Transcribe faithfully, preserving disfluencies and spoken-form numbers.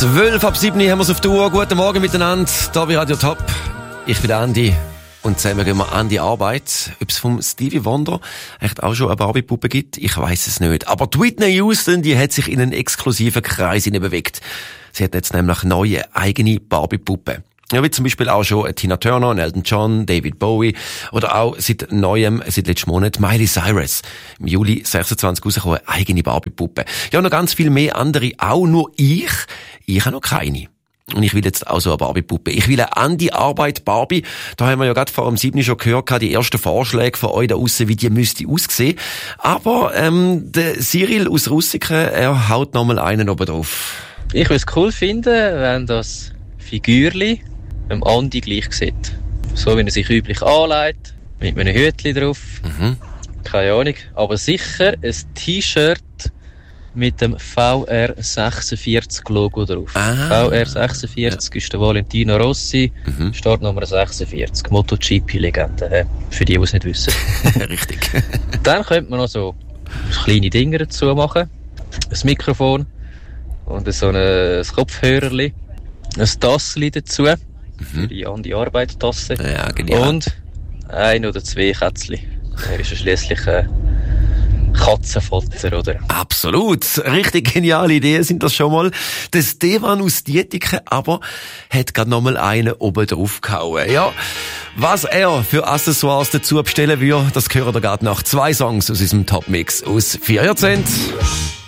zwölf ab sieben haben wir es auf der Uhr. Guten Morgen miteinander, hier bei Radio Top. Ich bin Andi und zusammen gehen wir an die Arbeit. Ob es vom Stevie Wonder echt auch schon eine Barbie-Puppe gibt, ich weiss es nicht. Aber die Whitney Houston, die hat sich in einen exklusiven Kreis bewegt. Sie hat jetzt nämlich neue eigene Barbie-Puppe. Ja, wie zum Beispiel auch schon Tina Turner, Elton John, David Bowie oder auch seit neuem, seit letztem Monat Miley Cyrus. Im Juli sechsundzwanzig rausgekommen, eine eigene Barbie-Puppe. Ja, noch ganz viel mehr andere, auch nur ich. Ich habe noch keine. Und ich will jetzt auch so eine Barbie-Puppe. Ich will eine Andi-Arbeit Barbie. Da haben wir ja gerade vor dem siebten schon gehört, die ersten Vorschläge von euch da aussen, wie die müsste aussehen. Aber ähm, der Cyril aus Russiken, er haut nochmal einen oben drauf. Ich würde es cool finden, wenn das Figürli dem Andi gleich sieht. So wie er sich üblich anlegt, mit einem Hütchen drauf. Mhm. Keine Ahnung. Aber sicher ein T-Shirt mit dem V R sechsundvierzig Logo drauf. Ah. V R sechsundvierzig ja. Ist der Valentino Rossi, mhm. Startnummer sechsundvierzig. MotoGP-Legende, für die, die es nicht wissen. Richtig. Dann könnte man noch so kleine Dinge dazu machen. Ein Mikrofon und so ein Kopfhörerli. Ein Tassli dazu. Mhm. Für die Andi-Arbeit-Tasse. Ja, genial. Und ein oder zwei Kätzchen. Er ist ja schliesslich ein Katzenfutter, oder? Absolut. Richtig geniale Ideen sind das schon mal. Der Stefan aus Dietiken aber hat gerade noch mal einen oben drauf gehauen. Ja, was er für Accessoires dazu bestellen würde, das hören wir gerade nach zwei Songs aus unserem Top-Mix aus vier Jahrzehnten.